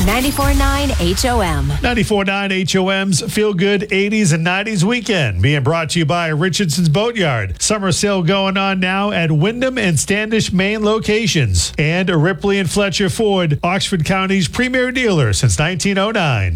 94.9 HOM. 94.9 HOM's Feel Good 80s and 90s weekend. Being brought to you by Richardson's Boatyard. Summer sale going on now at Wyndham and Standish, Maine locations. And Ripley and Fletcher Ford, Oxford County's premier dealer since 1909.